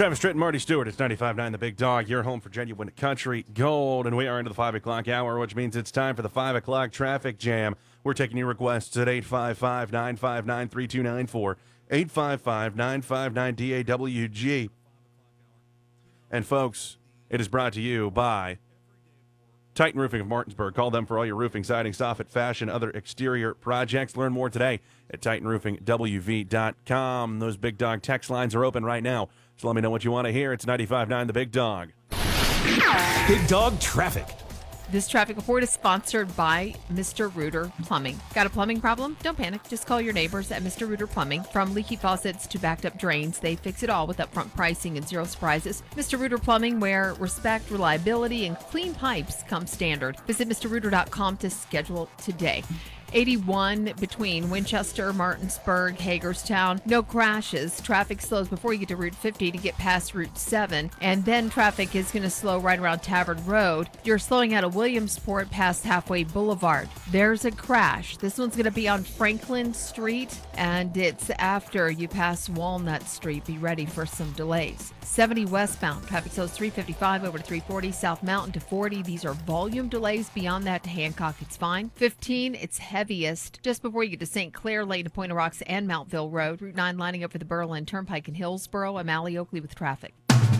Travis Tritt and Marty Stewart. It's 95.9 The Big Dog. Your home for genuine country gold. And we are into the 5 o'clock hour, which means it's time for the 5 o'clock traffic jam. We're taking your requests at 855-959-3294, 855-959-DAWG. And folks, it is brought to you by Titan Roofing of Martinsburg. Call them for all your roofing, siding, soffit, fashion, other exterior projects. Learn more today at TitanRoofingWV.com. Those Big Dog text lines are open right now. So let me know what you want to hear. It's 95.9 The Big Dog. Big Dog Traffic. This traffic report is sponsored by Mr. Rooter Plumbing. Got a plumbing problem? Don't panic. Just call your neighbors at Mr. Rooter Plumbing. From leaky faucets to backed up drains, they fix it all with upfront pricing and zero surprises. Mr. Rooter Plumbing, where respect, reliability, and clean pipes come standard. Visit MrRooter.com to schedule today. 81 between Winchester, Martinsburg, Hagerstown. No crashes. Traffic slows before you get to Route 50 to get past Route 7. And then traffic is going to slow right around Tavern Road. You're slowing out of Williamsport past Halfway Boulevard. There's a crash. This one's going to be on Franklin Street, and it's after you pass Walnut Street. Be ready for some delays. 70 westbound. Traffic slows 355 over to 340, South Mountain to 40. These are volume delays. Beyond that to Hancock, it's fine. 15, it's heaviest just before you get to St. Clair Lane to Point of Rocks and Mountville Road. Route 9 lining up for the Berlin Turnpike in Hillsboro. I'm Allie Oakley with traffic.